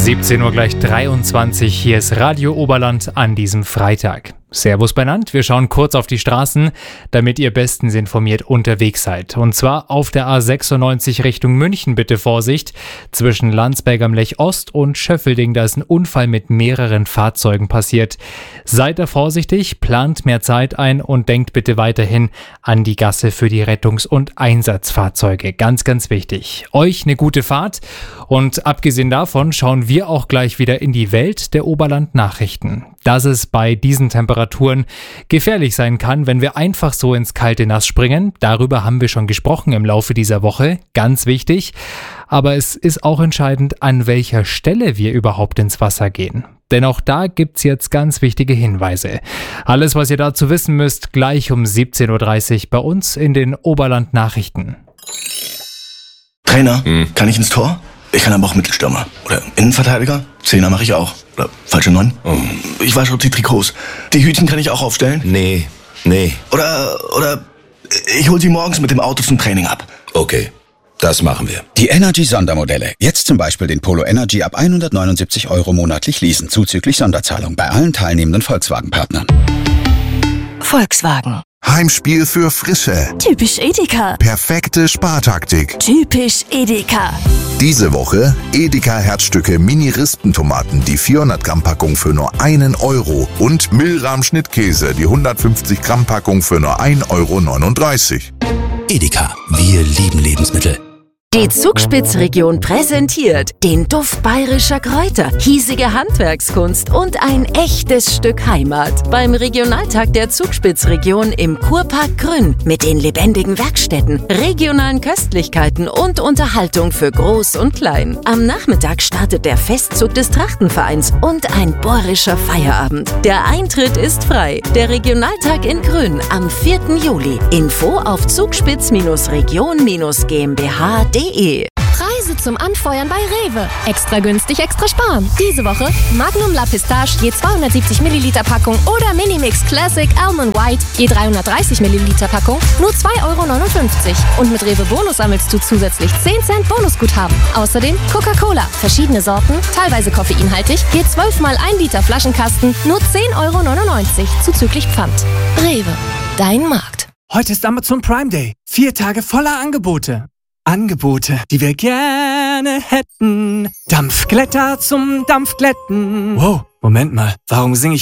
17 Uhr gleich 23, hier ist Radio Oberland an diesem Freitag. Servus benannt, wir schauen kurz auf die Straßen, damit ihr bestens informiert unterwegs seid. Und zwar auf der A96 Richtung München, bitte Vorsicht. Zwischen Landsberg am Lech Ost und Schöffelding, da ist ein Unfall mit mehreren Fahrzeugen passiert. Seid da vorsichtig, plant mehr Zeit ein und denkt bitte weiterhin an die Gasse für die Rettungs- und Einsatzfahrzeuge. Ganz, ganz wichtig. Euch eine gute Fahrt und abgesehen davon schauen wir auch gleich wieder in die Welt der Oberland-Nachrichten. Dass es bei diesen Temperaturen gefährlich sein kann, wenn wir einfach so ins kalte Nass springen. Darüber haben wir schon gesprochen im Laufe dieser Woche. Ganz wichtig. Aber es ist auch entscheidend, an welcher Stelle wir überhaupt ins Wasser gehen. Denn auch da gibt's jetzt ganz wichtige Hinweise. Alles, was ihr dazu wissen müsst, gleich um 17.30 Uhr bei uns in den Oberland-Nachrichten. Trainer, kann ich ins Tor? Ich kann aber auch Mittelstürmer. Oder Innenverteidiger? Zehner mache ich auch. Oder falsche 9? Ich wasche die Trikots. Die Hütchen kann ich auch aufstellen? Nee. Oder ich hol sie morgens mit dem Auto zum Training ab. Okay, das machen wir. Die Energy-Sondermodelle. Jetzt zum Beispiel den Polo Energy ab 179 € monatlich leasen, zuzüglich Sonderzahlung bei allen teilnehmenden Volkswagen-Partnern. Volkswagen. Heimspiel für Frische. Typisch Edeka. Perfekte Spartaktik. Typisch Edeka. Diese Woche Edeka Herzstücke Mini-Rispentomaten, die 400 Gramm Packung für nur 1 Euro und Milram Schnittkäse, die 150 Gramm Packung für nur 1,39 €. Edeka, wir lieben Lebensmittel. Die Zugspitzregion präsentiert den Duft bayerischer Kräuter, hiesige Handwerkskunst und ein echtes Stück Heimat. Beim Regionaltag der Zugspitzregion im Kurpark Grün mit den lebendigen Werkstätten, regionalen Köstlichkeiten und Unterhaltung für Groß und Klein. Am Nachmittag startet der Festzug des Trachtenvereins und ein bohrischer Feierabend. Der Eintritt ist frei. Der Regionaltag in Grün am 4. Juli. Info auf zugspitz-region-gmbh.de. Preise zum Anfeuern bei Rewe. Extra günstig, extra sparen. Diese Woche Magnum La Pistache je 270 Milliliter Packung oder Minimix Classic Almond White je 330 Milliliter Packung nur 2,59 €. Und mit Rewe Bonus sammelst du zusätzlich 10 Cent Bonusguthaben. Außerdem Coca-Cola, verschiedene Sorten, teilweise koffeinhaltig, je 12 mal 1 Liter Flaschenkasten nur 10,99 € zuzüglich Pfand. Rewe, dein Markt. Heute ist Amazon Prime Day. 4 Tage voller Angebote. Angebote, die wir gerne hätten. Dampfglätter zum Dampfglätten. Wow, Moment mal. Warum singe ich